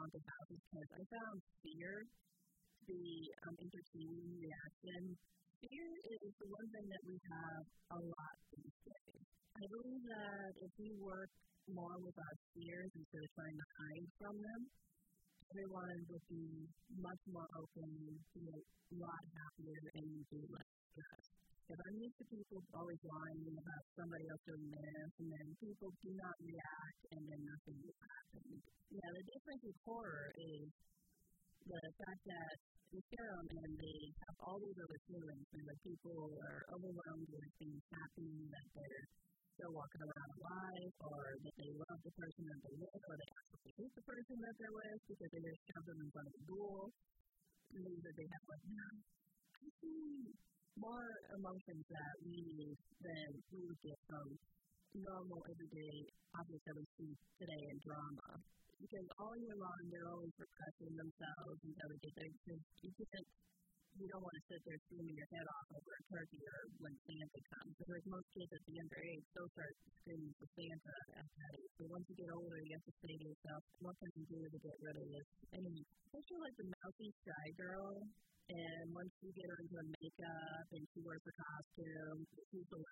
haunted houses because I found fear to be entertaining reaction. Fear is the one thing that we have a lot these days. I believe that if we work more with our fears instead of trying to hide from them, everyone would be much more open, be a lot happier, and be less stressed. If I'm used to people always lying about somebody else doing this, and then people do not react, and then nothing will happen. Yeah, the difference with horror is the fact that we scare them and they have all these other feelings, and the people are overwhelmed with things happening, that they're still walking around alive, or that they love the person that they're with, or they actually hate the person that they're with because they just shove them in front of a duel. It means that they have more emotions that we need than we would get from normal, everyday objects that we see today in drama. Because all year long, they're always repressing themselves until they get there. Because you don't want to sit there screaming your head off over a turkey or when Santa comes. Because like most kids at the younger age, they'll start screaming for Santa at that age. But once you get older, you have to say to yourself, what can I do to get rid of this? And picture like the mouthy shy girl. And once you get her into makeup and she wears her costume, she's the